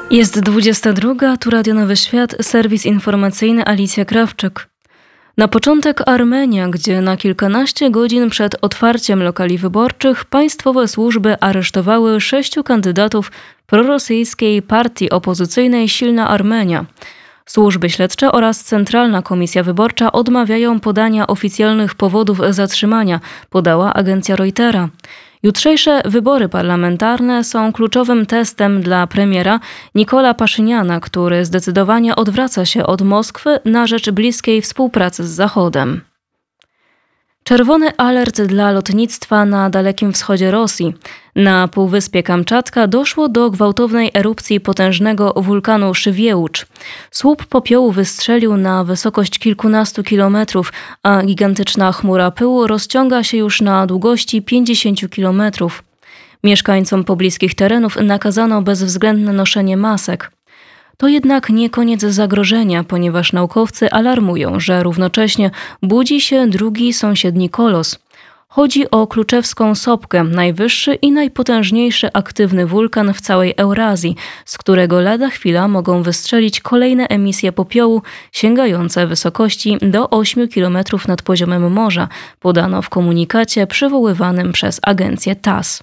Jest 22, tu Radio Nowy Świat, serwis informacyjny Alicja Krawczyk. Na początek Armenia, gdzie na kilkanaście godzin przed otwarciem lokali wyborczych państwowe służby aresztowały 6 kandydatów prorosyjskiej partii opozycyjnej Silna Armenia. Służby śledcze oraz Centralna Komisja Wyborcza odmawiają podania oficjalnych powodów zatrzymania, podała agencja Reutera. Jutrzejsze wybory parlamentarne są kluczowym testem dla premiera Nikola Paszyniana, który zdecydowanie odwraca się od Moskwy na rzecz bliskiej współpracy z Zachodem. Czerwony alert dla lotnictwa na Dalekim Wschodzie Rosji. Na Półwyspie Kamczatka doszło do gwałtownej erupcji potężnego wulkanu Szywieucz. Słup popiołu wystrzelił na wysokość kilkunastu kilometrów, a gigantyczna chmura pyłu rozciąga się już na długości 50 kilometrów. Mieszkańcom pobliskich terenów nakazano bezwzględne noszenie masek. To jednak nie koniec zagrożenia, ponieważ naukowcy alarmują, że równocześnie budzi się drugi sąsiedni kolos. Chodzi o Kluczewską Sopkę, najwyższy i najpotężniejszy aktywny wulkan w całej Eurazji, z którego lada chwila mogą wystrzelić kolejne emisje popiołu sięgające wysokości do 8 km nad poziomem morza, podano w komunikacie przywoływanym przez agencję TASS.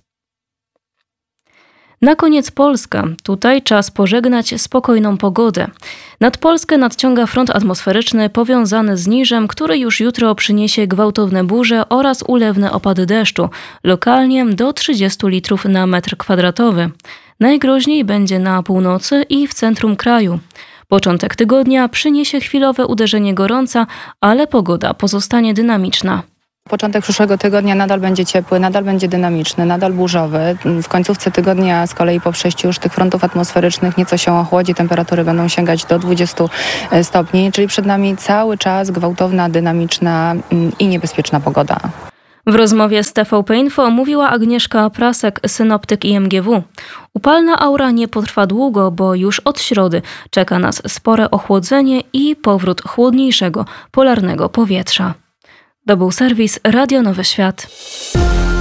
Na koniec Polska. Tutaj czas pożegnać spokojną pogodę. Nad Polskę nadciąga front atmosferyczny powiązany z niżem, który już jutro przyniesie gwałtowne burze oraz ulewne opady deszczu, lokalnie do 30 litrów na metr kwadratowy. Najgroźniej będzie na północy i w centrum kraju. Początek tygodnia przyniesie chwilowe uderzenie gorąca, ale pogoda pozostanie dynamiczna. Początek przyszłego tygodnia nadal będzie ciepły, nadal będzie dynamiczny, nadal burzowy. W końcówce tygodnia z kolei po przejściu już tych frontów atmosferycznych nieco się ochłodzi, temperatury będą sięgać do 20 stopni, czyli przed nami cały czas gwałtowna, dynamiczna i niebezpieczna pogoda. W rozmowie z TVP Info mówiła Agnieszka Prasek, synoptyk IMGW. Upalna aura nie potrwa długo, bo już od środy czeka nas spore ochłodzenie i powrót chłodniejszego, polarnego powietrza. To był serwis Radio Nowy Świat.